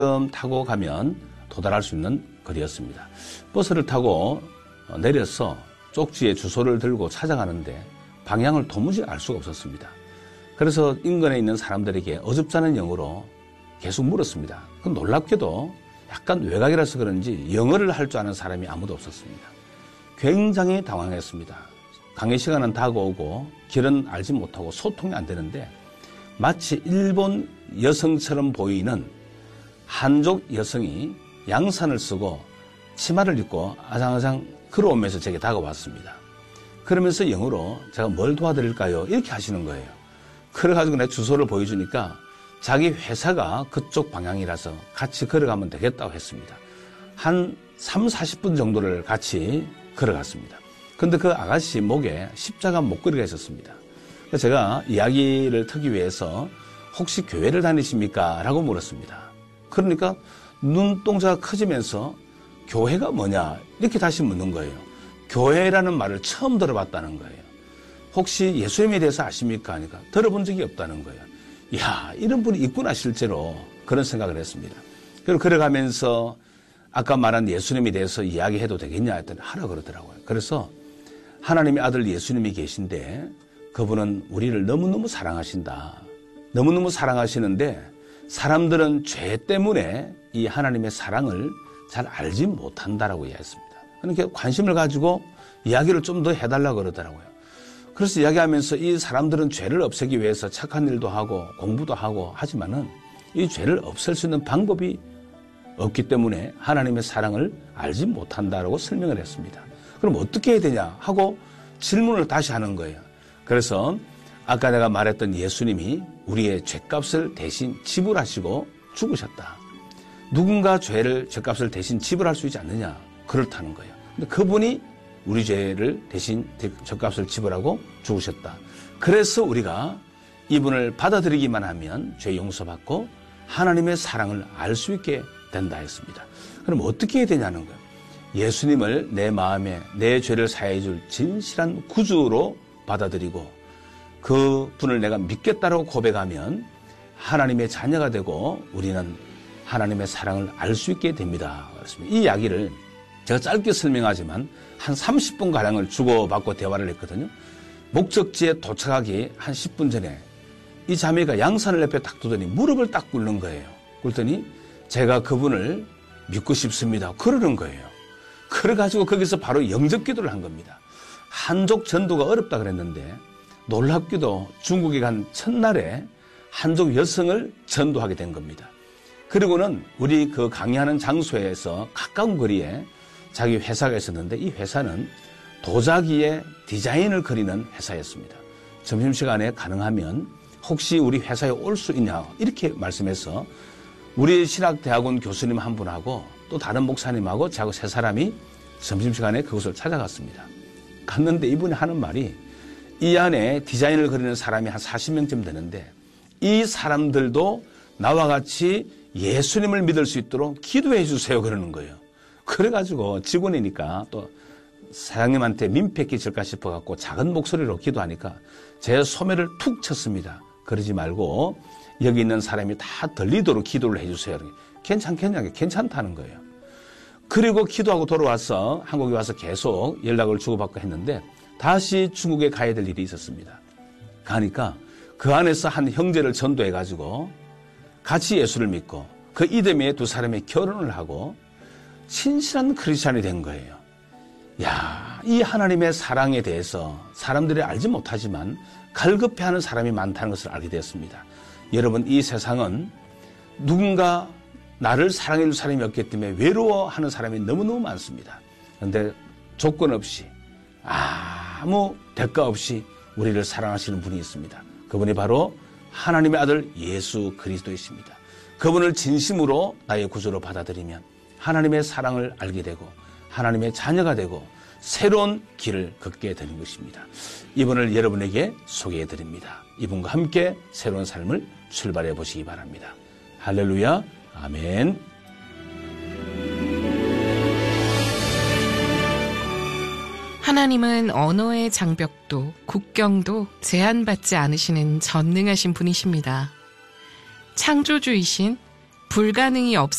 타고 가면 도달할 수 있는 거리였습니다. 버스를 타고 내려서 쪽지에 주소를 들고 찾아가는데 방향을 도무지 알 수가 없었습니다. 그래서 인근에 있는 사람들에게 어줍지 않은 영어로 계속 물었습니다. 놀랍게도 약간 외곽이라서 그런지 영어를 할 줄 아는 사람이 아무도 없었습니다. 굉장히 당황했습니다. 강의 시간은 다가오고 길은 알지 못하고 소통이 안 되는데 마치 일본 여성처럼 보이는 한족 여성이 양산을 쓰고 치마를 입고 아장아장 걸어오면서 제게 다가왔습니다. 그러면서 영어로 제가 뭘 도와드릴까요? 이렇게 하시는 거예요. 그래가지고 내 주소를 보여주니까 자기 회사가 그쪽 방향이라서 같이 걸어가면 되겠다고 했습니다. 한 30-40분 정도를 같이 걸어갔습니다. 근데 그 아가씨 목에 십자가 목걸이가 있었습니다. 그래서 제가 이야기를 트기 위해서 혹시 교회를 다니십니까? 라고 물었습니다. 그러니까 눈동자가 커지면서 교회가 뭐냐? 이렇게 다시 묻는 거예요. 교회라는 말을 처음 들어봤다는 거예요. 혹시 예수님에 대해서 아십니까? 하니까 들어본 적이 없다는 거예요. 이야, 이런 분이 있구나 실제로. 그런 생각을 했습니다. 그리고 걸어가면서 아까 말한 예수님에 대해서 이야기해도 되겠냐 했더니 하라 그러더라고요. 그래서 하나님의 아들 예수님이 계신데 그분은 우리를 너무너무 사랑하신다. 너무너무 사랑하시는데 사람들은 죄 때문에 이 하나님의 사랑을 잘 알지 못한다라고 이야기했습니다. 그러니까 관심을 가지고 이야기를 좀 더 해달라고 그러더라고요. 그래서 이야기하면서 이 사람들은 죄를 없애기 위해서 착한 일도 하고 공부도 하고 하지만은 이 죄를 없앨 수 있는 방법이 없기 때문에 하나님의 사랑을 알지 못한다라고 설명을 했습니다. 그럼 어떻게 해야 되냐 하고 질문을 다시 하는 거예요. 그래서 아까 내가 말했던 예수님이 우리의 죄값을 대신 지불하시고 죽으셨다. 누군가 죄값을 대신 지불할 수 있지 않느냐? 그렇다는 거예요. 근데 그분이 우리 죄를 대신 죄값을 지불하고 죽으셨다. 그래서 우리가 이분을 받아들이기만 하면 죄 용서받고 하나님의 사랑을 알 수 있게 된다 했습니다. 그럼 어떻게 해야 되냐는 거예요. 예수님을 내 마음에 내 죄를 사해 줄 진실한 구주로 받아들이고 그 분을 내가 믿겠다고 고백하면 하나님의 자녀가 되고 우리는 하나님의 사랑을 알 수 있게 됩니다. 그렇습니다. 이 이야기를 제가 짧게 설명하지만 한 30분가량을 주고받고 대화를 했거든요. 목적지에 도착하기 한 10분 전에 이 자매가 양산을 옆에 딱 두더니 무릎을 딱 꿇는 거예요. 꿇더니 제가 그분을 믿고 싶습니다. 그러는 거예요. 그래가지고 거기서 바로 영접 기도를 한 겁니다. 한족 전도가 어렵다 그랬는데 놀랍게도 중국에 간 첫날에 한족 여성을 전도하게 된 겁니다. 그리고는 우리 그 강의하는 장소에서 가까운 거리에 자기 회사가 있었는데 이 회사는 도자기의 디자인을 그리는 회사였습니다. 점심시간에 가능하면 혹시 우리 회사에 올 수 있냐 이렇게 말씀해서 우리 신학대학원 교수님 한 분하고 또 다른 목사님하고 저하고 세 사람이 점심시간에 그곳을 찾아갔습니다. 갔는데 이분이 하는 말이 이 안에 디자인을 그리는 사람이 한 40명쯤 되는데 이 사람들도 나와 같이 예수님을 믿을 수 있도록 기도해 주세요 그러는 거예요. 그래가지고 직원이니까 또 사장님한테 민폐 끼칠까 싶어갖고 작은 목소리로 기도하니까 제 소매를 툭 쳤습니다. 그러지 말고 여기 있는 사람이 다 들리도록 기도를 해주세요. 괜찮겠냐고 괜찮다는 거예요. 그리고 기도하고 돌아와서 한국에 와서 계속 연락을 주고받고 했는데 다시 중국에 가야 될 일이 있었습니다. 가니까 그 안에서 한 형제를 전도해가지고 같이 예수를 믿고 그 이듬해 두 사람이 결혼을 하고 신실한 크리스찬이 된 거예요. 야, 이 하나님의 사랑에 대해서 사람들이 알지 못하지만 갈급해하는 사람이 많다는 것을 알게 되었습니다. 여러분, 이 세상은 누군가 나를 사랑해 줄 사람이 없기 때문에 외로워하는 사람이 너무너무 많습니다. 그런데 조건 없이 아무 대가 없이 우리를 사랑하시는 분이 있습니다. 그분이 바로 하나님의 아들 예수 그리스도이십니다. 그분을 진심으로 나의 구주로 받아들이면 하나님의 사랑을 알게 되고 하나님의 자녀가 되고 새로운 길을 걷게 되는 것입니다. 이분을 여러분에게 소개해 드립니다. 이분과 함께 새로운 삶을 출발해 보시기 바랍니다. 할렐루야, 아멘. 하나님은 언어의 장벽도 국경도 제한받지 않으시는 전능하신 분이십니다. 창조주이신 불가능이 없을